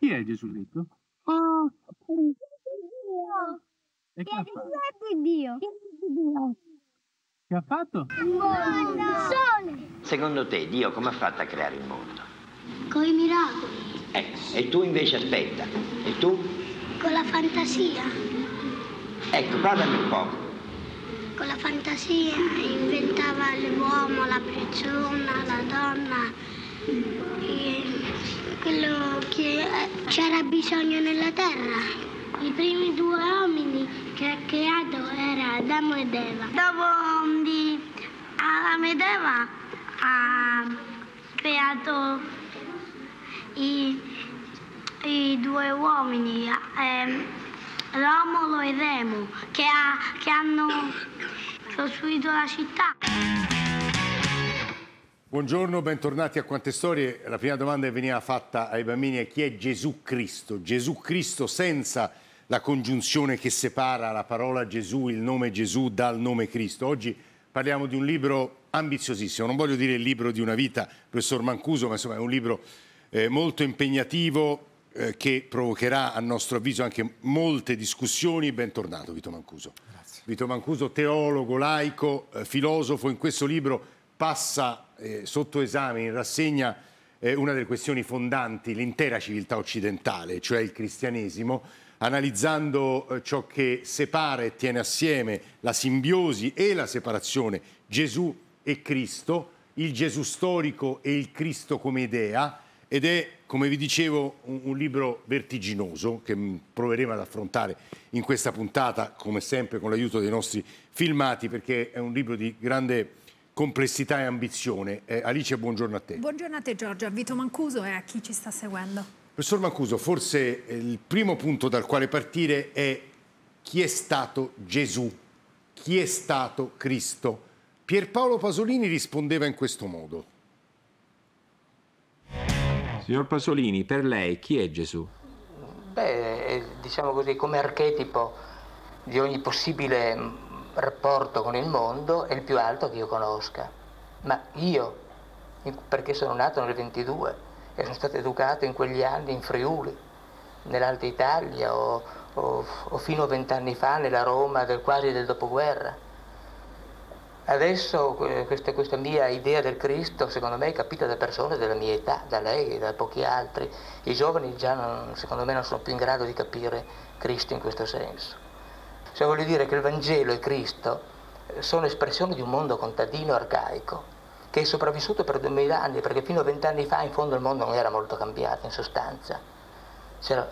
Chi è Gesù Cristo? E che ha fatto? Dio. Che ha fatto? Il sole. Secondo te Dio come ha fatto a creare il mondo? Con i miracoli. E tu invece aspetta, e tu? Con la fantasia. Ecco, parlami un po'. Con la fantasia inventava l'uomo, la persona, la donna, quello che c'era bisogno nella terra. I primi due uomini che ha creato era Adamo ed Eva. Dopo di Adamo ed Eva ha creato i due uomini, Romolo e Remo, che hanno costruito la città. Buongiorno, bentornati a Quante Storie. La prima domanda che veniva fatta ai bambini è: chi è Gesù Cristo? Gesù Cristo senza la congiunzione che separa la parola Gesù, il nome Gesù dal nome Cristo. Oggi parliamo di un libro ambiziosissimo, non voglio dire il libro di una vita, professor Mancuso, ma insomma è un libro molto impegnativo che provocherà a nostro avviso anche molte discussioni. Bentornato Vito Mancuso. Grazie. Vito Mancuso, teologo, laico, filosofo, in questo libro passa sotto esame, in rassegna, una delle questioni fondanti, l'intera civiltà occidentale, cioè il cristianesimo, analizzando ciò che separa e tiene assieme la simbiosi e la separazione Gesù e Cristo, il Gesù storico e il Cristo come idea, ed è, come vi dicevo, un libro vertiginoso che proveremo ad affrontare in questa puntata, come sempre con l'aiuto dei nostri filmati, perché è un libro di grande complessità e ambizione. Alice, buongiorno a te. Buongiorno a te Giorgio, a Vito Mancuso e a chi ci sta seguendo. Professor Mancuso, forse il primo punto dal quale partire è: chi è stato Gesù? Chi è stato Cristo? Pierpaolo Pasolini rispondeva in questo modo. Signor Pasolini, per lei chi è Gesù? Diciamo così, come archetipo di ogni possibile rapporto con il mondo, è il più alto che io conosca. Ma io, perché sono nato nel 22 e sono stato educato in quegli anni in Friuli, nell'Alta Italia o fino a 20 anni fa nella Roma quasi del dopoguerra. Adesso questa mia idea del Cristo, secondo me, è capita da persone della mia età, da lei e da pochi altri. I giovani già, secondo me, non sono più in grado di capire Cristo in questo senso. Cioè, voglio dire che il Vangelo e Cristo sono espressioni di un mondo contadino arcaico, che è sopravvissuto per 2000 anni, perché fino a 20 anni fa in fondo il mondo non era molto cambiato in sostanza. C'era